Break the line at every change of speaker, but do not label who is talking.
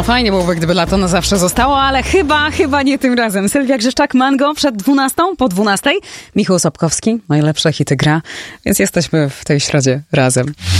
Fajnie byłoby, gdyby lato na zawsze zostało, ale chyba nie tym razem. Sylwia Grzeszczak, Mango przed 12, po 12. Michał Sobkowski, najlepsze hity gra, więc jesteśmy w tej środzie razem.